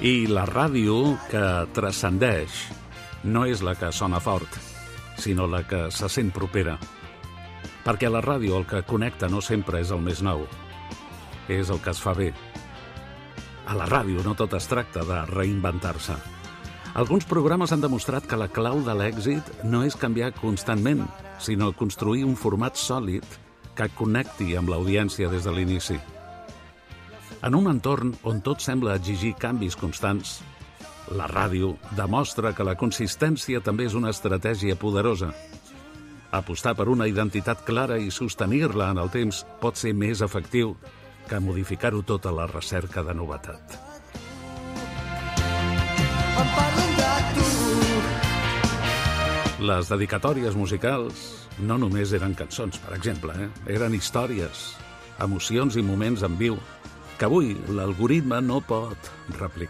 I la ràdio que transcendeix no és la que sona fort, sinó la que se sent propera. Perquè a la ràdio el que connecta no sempre és el més nou, és el que es fa bé. A la ràdio no tot es tracta de reinventar-se. Alguns programes han demostrat que la clau de l'èxit no és canviar constantment, sinó construir un format sòlid que connecti amb l'audiència des de l'inici. En un entorn on tot sembla exigir canvis constants, la ràdio demostra que la consistència també és una estratègia poderosa. Apostar per una identitat clara i sostenir-la en el temps pot ser més efectiu que modificar-ho tot a la recerca de novetat. Les dedicatòries musicals no només eren cançons, per exemple, eren històries, emocions i moments en viu que avui l'algoritme no pot replicar.